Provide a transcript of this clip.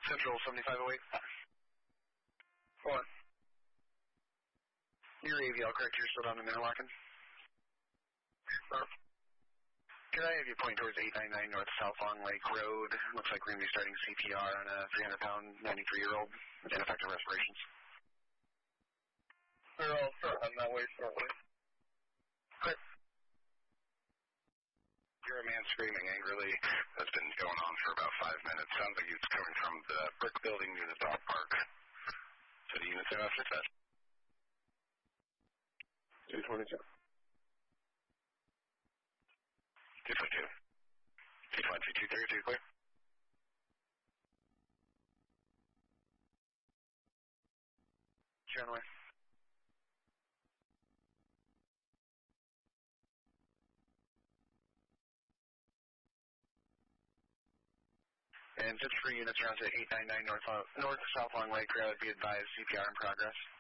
Central 7508. What? Your AVL, correct? You're still down the Minnewacan? Could I have you point towards 899 North South Long Lake Road? Looks like we're going to be starting CPR on a 300-pound 93-year-old with ineffective respirations. They're all start on that way shortly. Clear. You're a man screaming angrily. That's been going on for about 5 minutes. Sounds like it's coming from the brick building near the dog park. So the units are after that. 222. 222. 222, clear. You're on the way. And just for units around to 899 North South Long Lake Road, be advised CPR in progress.